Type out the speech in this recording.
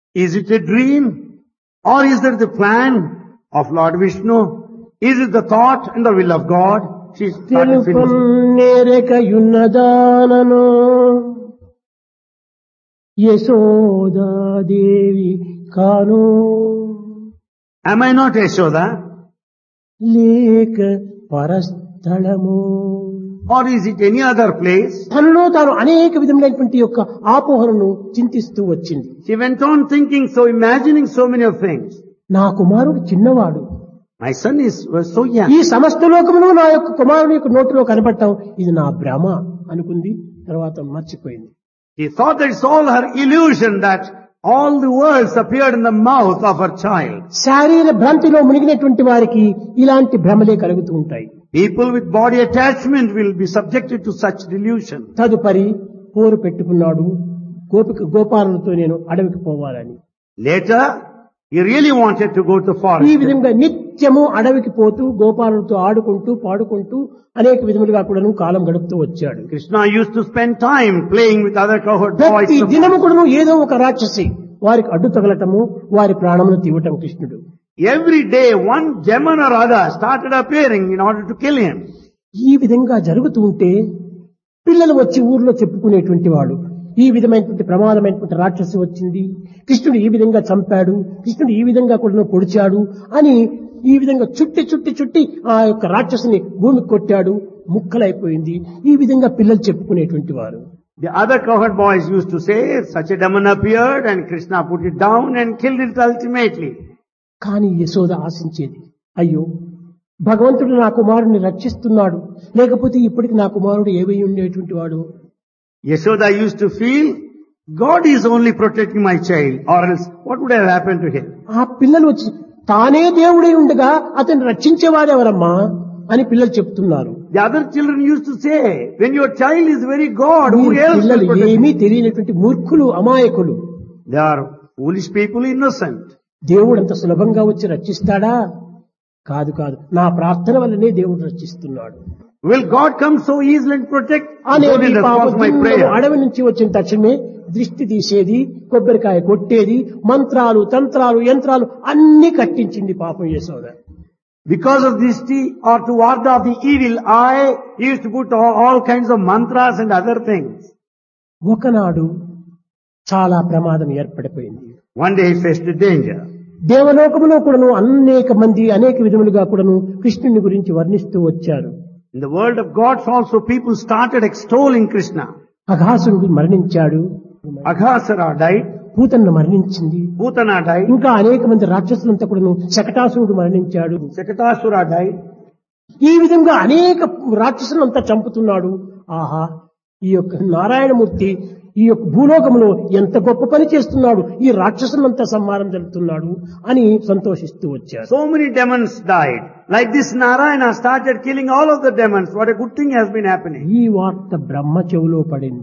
Is it a dream? Or is it the plan of Lord Vishnu? Is it the thought and the will of God? She started finishing. తెలుపన్నేరకయున్నదానను Yashoda Devi కాను Am I not Yashoda? లేక పరస్థలము. Or is it any other place? తనలో తాను అనేక విధములైనటువంటి యొక్క ఆపోహలను చింతిస్తూ వచ్చింది. She went on thinking, so imagining so many of things. నా కుమారుడు చిన్నవాడు, My son was so young. ఈ సమస్త లోకమును నా యొక్క కుమారుని యొక్క నోటిలో కనపడటం ఇది నా భ్రమ అనుకుంది. తర్వాత మర్చిపోయింది. She thought that it's all her illusion, that all the words appeared in the mouth of her child. శారీర భ్రాంతిలో మునిగినటువంటి వారికి ఇలాంటి భ్రమలే కలుగుతూ ఉంటాయి. People with body attachment will be subjected to such delusion. తదుపరి పోరు పెట్టుకున్నాడు, గోపాలతో నేను అడవికి పోవాలని. Later, he really wanted to go to the ఈ forest. విధంగా నిత్యము అడవికి పోతూ గోపాలతో ఆడుకుంటూ పాడుకుంటూ అనేక విధములుగా కూడాను కాలం గడుపుతూ వచ్చాడు. Krishna used to spend time playing with other cohort boys. ప్రతి దినము కూడాను ఏదో ఒక రాక్షసి వారికి అడ్డు తగలటము, వారి ప్రాణమును తీవటం కృష్ణుడు. Every day, one demon or other started appearing in order to kill him. ఈ విధంగా జరుగుతూ ఉంటే పిల్లలు వచ్చి ఊర్లో చెప్పుకునేటువంటి వాడు, ఈ విధమైనటువంటి ప్రమాదమైనటువంటి రాక్షసి వచ్చింది, కృష్ణుడు ఈ విధంగా చంపాడు, కృష్ణుడు ఈ విధంగా కూడా పొడిచాడు అని ఈ విధంగా చుట్టి చుట్టి చుట్టి ఆ యొక్క రాక్షసుని భూమికి కొట్టాడు, ముక్కలైపోయింది. ఈ విధంగా పిల్లలు చెప్పుకునేటువంటి వారు. The other cohort boys used to say, such a demon appeared and Krishna put it down and killed it ultimately. కానీ యశోద ఆశించేది, అయ్యో భగవంతుడు నా కుమారుడిని రక్షిస్తున్నాడు, లేకపోతే ఇప్పటికి నా కుమారుడు ఏవై ఉండేటువంటి వాడు. Yashoda used to feel, God is only protecting my child, or else what would have happened to him? ఆ పిల్లలు వచ్చి తానే దేవుడై ఉండగా అతన్ని రక్షించేవాడెవరమ్మా అని పిల్లలు చెప్తున్నారు. The other children used to say, when your child is very God, who ఈ else will పిల్లలు protect ఏమీ him? తెలియనటువంటి మూర్ఖులు, అమాయకులు. They are foolish people, innocent. దేవుడు అంత సులభంగా వచ్చి రక్షిస్తాడా? కాదు కాదు, నా ప్రార్థన వల్లనే దేవుడు రక్షిస్తున్నాడు. Will God come so easily and protect? అనే God in response to my prayer. అడవి నుంచి వచ్చిన తక్షణమే దృష్టి తీసేది, కొబ్బరికాయ కొట్టేది, మంత్రాలు తంత్రాలు యంత్రాలు అన్ని కట్టించింది పాపం Yashoda. Because of this or to ward off the evil eye, he used to put all kinds of mantras and other things. ఒకనాడు చాలా ప్రమాదం ఏర్పడిపోయింది. One day he faced a danger. దేవలోకములో కూడాను అనేక మంది అనేక విధములుగా కూడాను కృష్ణుని గురించి వర్ణిస్తూ వచ్చారు. In the world of gods also people started extolling Krishna. అఘాసురుడు మరణించాడు, Aghasara died, పూతన్న మరణించింది, Putana died, ఇంకా అనేక మంది రాక్షసులంతా కూడాను, శకటాసురుడు మరణించాడు. Sakatasura died. ఈ విధంగా అనేక రాక్షసులంతా చంపుతున్నాడు. ఆహా, ఈ యొక్క నారాయణమూర్తి ఈ యొక్క భూలోకంలో ఎంత గొప్ప పని చేస్తున్నాడు, ఈ రాక్షసులంతా సంహారం జరుగుతున్నాడు అని సంతోషిస్తూ వచ్చారు. So many demons died. Like this Narayana started killing all of the demons. What a good thing has been happening. ఈ వార్త బ్రహ్మ చెవులో పడింది.